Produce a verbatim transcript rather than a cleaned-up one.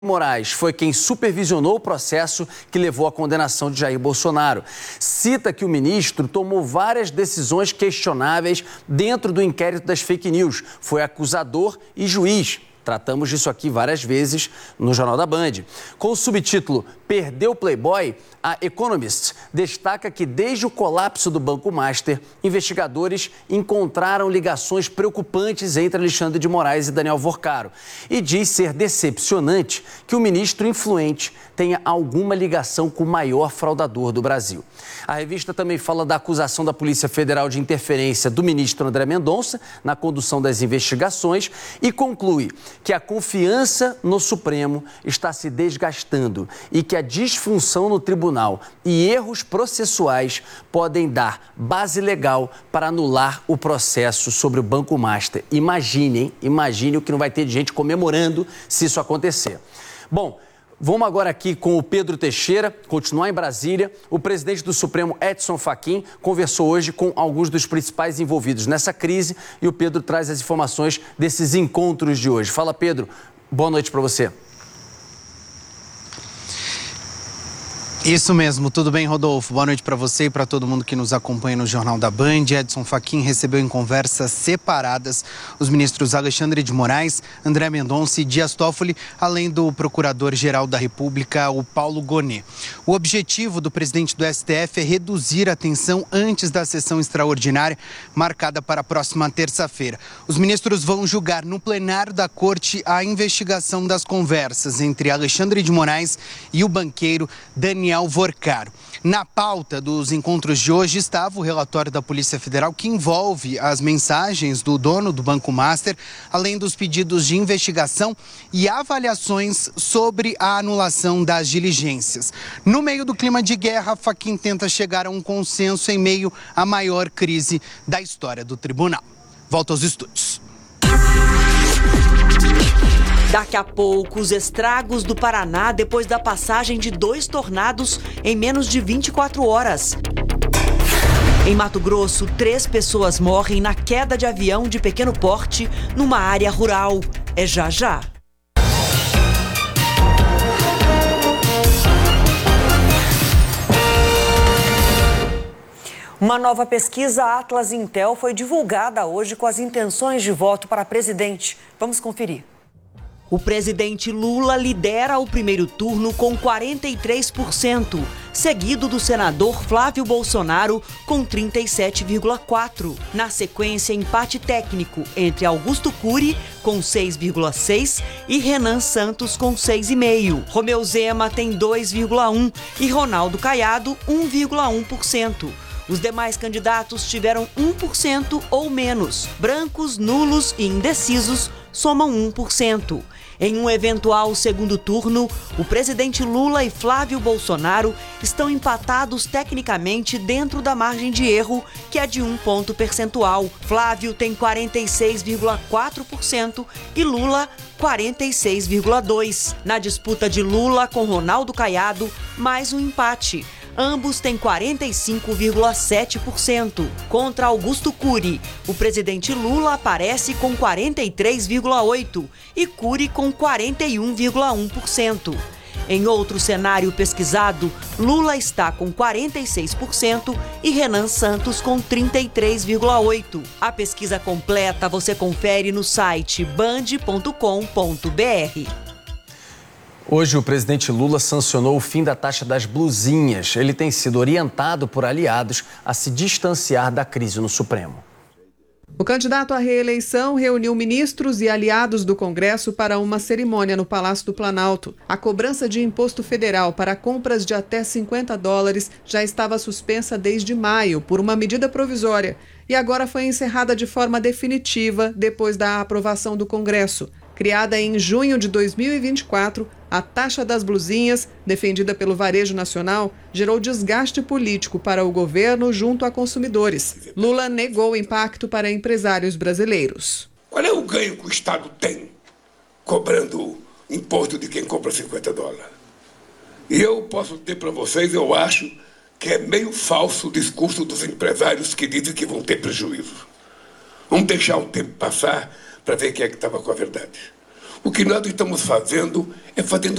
Moraes foi quem supervisionou o processo que levou à condenação de Jair Bolsonaro. Cita que o ministro tomou várias decisões questionáveis dentro do inquérito das fake news. Foi acusador e juiz. Tratamos disso aqui várias vezes no Jornal da Band. Com o subtítulo Perdeu o Playboy, a Economist destaca que desde o colapso do Banco Master, investigadores encontraram ligações preocupantes entre Alexandre de Moraes e Daniel Vorcaro. E diz ser decepcionante que o ministro influente tenha alguma ligação com o maior fraudador do Brasil. A revista também fala da acusação da Polícia Federal de interferência do ministro André Mendonça na condução das investigações e conclui que a confiança no Supremo está se desgastando e que a disfunção no tribunal e erros processuais podem dar base legal para anular o processo sobre o Banco Master. Imaginem, imagine o que não vai ter de gente comemorando se isso acontecer. Bom, vamos agora aqui com o Pedro Teixeira, continuar em Brasília. O presidente do Supremo, Edson Fachin, conversou hoje com alguns dos principais envolvidos nessa crise e o Pedro traz as informações desses encontros de hoje. Fala, Pedro. Boa noite para você. Isso mesmo, tudo bem, Rodolfo? Boa noite para você e para todo mundo que nos acompanha no Jornal da Band. Edson Fachin recebeu em conversas separadas os ministros Alexandre de Moraes, André Mendonça e Dias Toffoli, além do procurador-geral da República, o Paulo Gonet. O objetivo do presidente do S T F é reduzir a tensão antes da sessão extraordinária marcada para a próxima terça-feira. Os ministros vão julgar no plenário da Corte a investigação das conversas entre Alexandre de Moraes e o banqueiro Daniel Vorcaro. Na pauta dos encontros de hoje estava o relatório da Polícia Federal que envolve as mensagens do dono do Banco Master, além dos pedidos de investigação e avaliações sobre a anulação das diligências. No meio do clima de guerra, Fachin tenta chegar a um consenso em meio à maior crise da história do tribunal. Volto aos estúdios. Daqui a pouco, os estragos do Paraná depois da passagem de dois tornados em menos de vinte e quatro horas. Em Mato Grosso, três pessoas morrem na queda de avião de pequeno porte numa área rural. É já já. Uma nova pesquisa Atlas Intel foi divulgada hoje com as intenções de voto para presidente. Vamos conferir. O presidente Lula lidera o primeiro turno com quarenta e três por cento, seguido do senador Flávio Bolsonaro com trinta e sete vírgula quatro por cento. Na sequência, empate técnico entre Augusto Cury com seis vírgula seis por cento e Renan Santos com seis vírgula cinco por cento. Romeu Zema tem dois vírgula um por cento e Ronaldo Caiado um vírgula um por cento. Os demais candidatos tiveram um por cento ou menos. Brancos, nulos e indecisos somam um por cento. Em um eventual segundo turno, o presidente Lula e Flávio Bolsonaro estão empatados tecnicamente dentro da margem de erro, que é de um ponto percentual. Flávio tem quarenta e seis vírgula quatro por cento e Lula quarenta e seis vírgula dois por cento. Na disputa de Lula com Ronaldo Caiado, mais um empate. Ambos têm quarenta e cinco vírgula sete por cento. Contra Augusto Cury, o presidente Lula aparece com quarenta e três vírgula oito por cento e Cury com quarenta e um vírgula um por cento. Em outro cenário pesquisado, Lula está com quarenta e seis por cento e Renan Santos com trinta e três vírgula oito por cento. A pesquisa completa você confere no site band ponto com ponto br. Hoje, o presidente Lula sancionou o fim da taxa das blusinhas. Ele tem sido orientado por aliados a se distanciar da crise no Supremo. O candidato à reeleição reuniu ministros e aliados do Congresso para uma cerimônia no Palácio do Planalto. A cobrança de imposto federal para compras de até cinquenta dólares já estava suspensa desde maio por uma medida provisória e agora foi encerrada de forma definitiva depois da aprovação do Congresso. Criada em junho de dois mil e vinte e quatro, a taxa das blusinhas, defendida pelo Varejo Nacional, gerou desgaste político para o governo junto a consumidores. Lula negou o impacto para empresários brasileiros. Qual é o ganho que o Estado tem cobrando imposto de quem compra cinquenta dólares? E eu posso dizer para vocês, eu acho que é meio falso o discurso dos empresários que dizem que vão ter prejuízo. Vamos deixar o tempo passar para ver quem é que estava com a verdade. O que nós estamos fazendo é fazendo